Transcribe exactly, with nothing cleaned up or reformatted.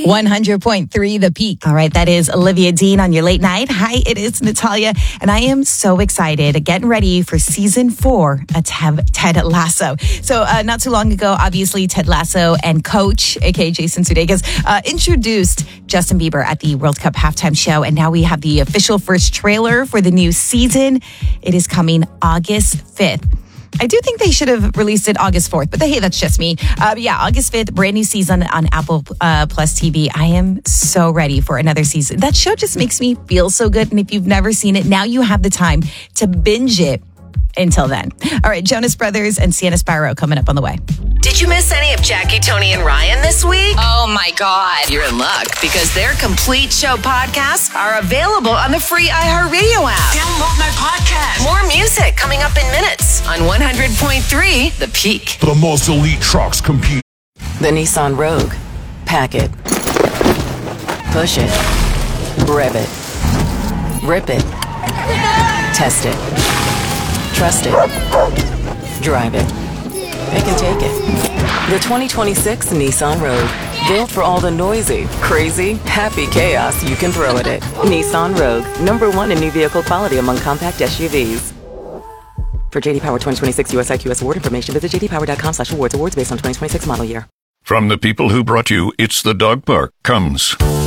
one hundred point three The Peak. All right, that is Olivia Dean on your late night. Hi, it is Natalia, and I am so excited, getting ready for season four of Ted Lasso. So uh, not too long ago, obviously, Ted Lasso and Coach, aka Jason Sudeikis, uh, introduced Justin Bieber at the World Cup halftime show, and now we have the official first trailer for the new season. It is coming August fifth. I do think they should have released it August fourth, but hey, that's just me. Uh, but yeah, August fifth, brand new season on Apple uh, Plus T V. I am so ready for another season. That show just makes me feel so good. And if you've never seen it, now you have the time to binge it until then. All right, Jonas Brothers and Sienna Spyro coming up on the way. Did you miss any of Jackie, Tony, and Ryan this week? Oh my God. You're in luck because their complete show podcasts are available on the free iHeartRadio app. Download my podcast. More music coming up in minutes on one hundred point three The Peak. The most elite trucks compete. The Nissan Rogue. Pack it. Push it. Rev it. Rip it. Test it. Trust it. Drive it. Pick and take it. The twenty twenty-six Nissan Rogue. Built for all the noisy, crazy, happy chaos you can throw at it. Nissan Rogue. Number one in new vehicle quality among compact S U Vs. For J D Power twenty twenty-six U S I Q S award information, visit j d power dot com slash awards. Awards based on twenty twenty-six model year. From the people who brought you It's the Dog Park comes